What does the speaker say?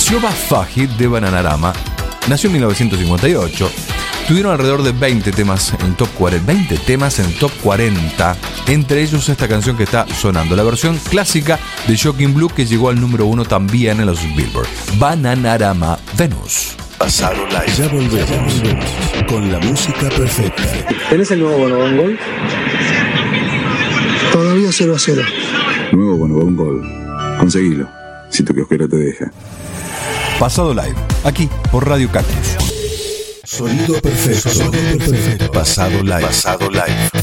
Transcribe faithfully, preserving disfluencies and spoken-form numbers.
Siobhan Fahey de Bananarama nació en mil novecientos cincuenta y ocho. Tuvieron alrededor de veinte temas en top cuarenta, veinte temas en top cuarenta, entre ellos esta canción que está sonando, la versión clásica de Shocking Blue, que llegó al número uno también en los Billboard. Bananarama, Venus. Pasado Live. Ya volvemos con la música perfecta. ¿Tenés el nuevo Bonobón Gol? Todavía cero a cero. Nuevo Bonobón Gol. Conseguilo, si tu kiosquero te deja. Pasado Live, aquí por Radio Cactus. Sonido perfecto. Sonido perfecto. Pasado Live. Pasado Live.